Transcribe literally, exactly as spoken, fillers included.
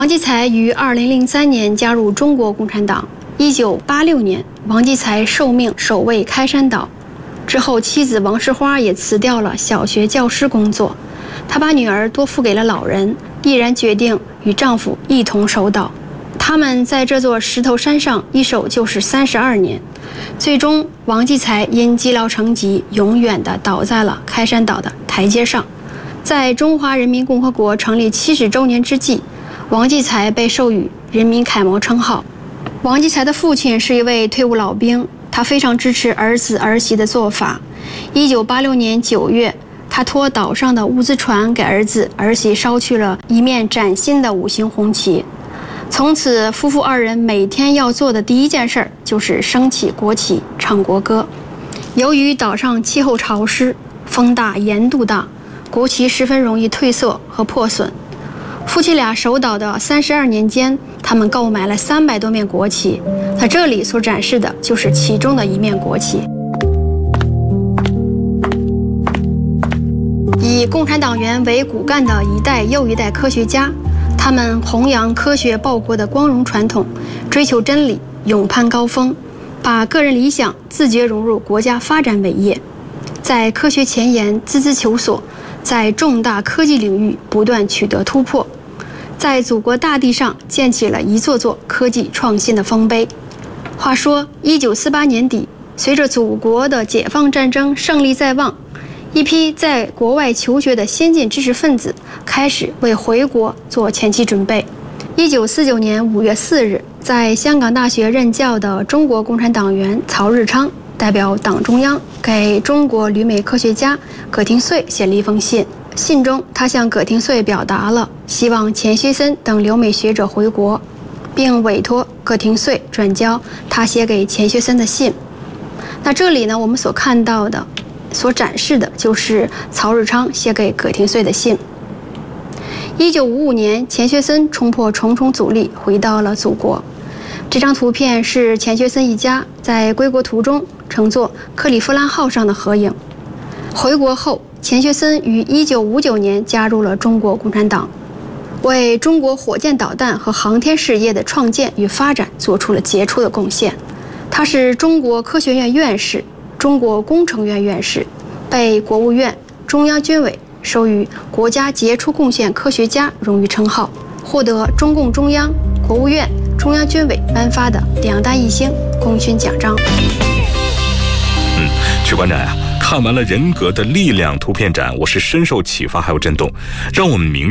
王继才于二零零三年加入中国共产党。一九八六年，王继才受命守卫开山岛，之后妻子王世花也辞掉了小学教师工作，她把女儿多付给了老人，毅然决定与丈夫一同守岛。他们在这座石头山上一守就是三十二年，最终王继才因积劳成疾，永远地倒在了开山岛的台阶上。在中华人民共和国成立七十周年之际，王继才被授予人民楷模称号。王继才的父亲是一位退伍老兵，他非常支持儿子儿媳的做法。一九八六年九月，他托岛上的物资船给儿子儿媳捎去了一面崭新的五星红旗。从此，夫妇二人每天要做的第一件事就是升起国旗，唱国歌。由于岛上气候潮湿，风大盐度大，国旗十分容易褪色和破损。夫妻俩守岛的三十二年间，他们购买了三百多面国旗。那这里所展示的就是其中的一面国旗。以共产党员为骨干的一代又一代科学家，他们弘扬科学报国的光荣传统，追求真理，勇攀高峰，把个人理想自觉融入国家发展伟业，在科学前沿孜孜求索，在重大科技领域不断取得突破，在祖国大地上建起了一座座科技创新的丰碑。话说一九四八年底，随着祖国的解放战争胜利在望，一批在国外求学的先进知识分子开始为回国做前期准备。一九四九年五月四日，在香港大学任教的中国共产党员曹日昌代表党中央给中国旅美科学家葛廷穗写了一封信。信中，他向葛廷穗表达了希望钱学森等留美学者回国，并委托葛廷穗转交他写给钱学森的信。那这里呢，我们所看到的、所展示的就是曹日昌写给葛廷穗的信。一九五五年，钱学森冲破重重阻力，回到了祖国。这张图片是钱学森一家在归国途中乘坐克利夫兰号上的合影。回国后，钱学森于一九五九年加入了中国共产党，为中国火箭导弹和航天事业的创建与发展做出了杰出的贡献。他是中国科学院院士、中国工程院院士，被国务院、中央军委授予国家杰出贡献科学家荣誉称号，获得中共中央、国务院、中央军委颁发的两弹一星功勋奖章。 嗯，曲馆长呀，看完了人格的力量图片展，我是深受启发还有震动，让我们明